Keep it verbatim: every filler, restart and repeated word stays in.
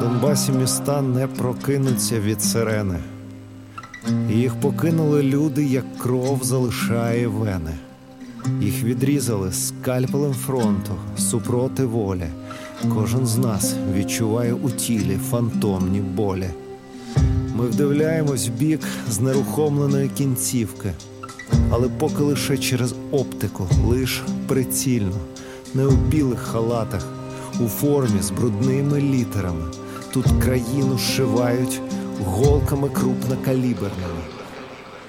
Донбасі міста не прокинуться від сирени. Їх покинули люди, як кров залишає вени. Їх відрізали скальпелем фронту, супроти волі. Кожен з нас відчуває у тілі фантомні болі. Ми вдивляємось в бік знерухомленої кінцівки, але поки лише через оптику, лиш прицільно, не у білих халатах, у формі з брудними літерами. Тут країну зшивають голками крупнокаліберними.